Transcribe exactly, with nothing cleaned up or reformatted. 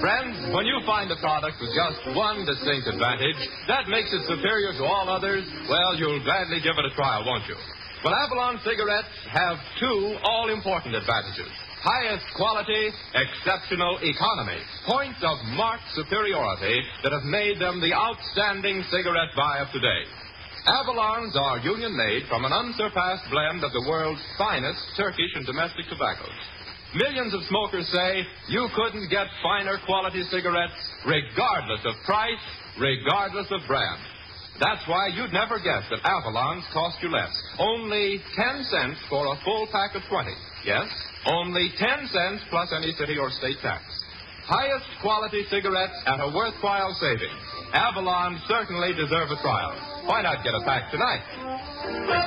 Friends, when you find a product with just one distinct advantage that makes it superior to all others, well, you'll gladly give it a trial, won't you? Well, Avalon cigarettes have two all-important advantages. Highest quality, exceptional economy. Points of marked superiority that have made them the outstanding cigarette buy of today. Avalons are union-made from an unsurpassed blend of the world's finest Turkish and domestic tobaccos. Millions of smokers say you couldn't get finer quality cigarettes regardless of price, regardless of brand. That's why you'd never guess that Avalons cost you less. Only ten cents for a full pack of twenty. Yes, only ten cents plus any city or state tax. Highest quality cigarettes at a worthwhile savings. Avalon certainly deserve a trial. Why not get a pack tonight?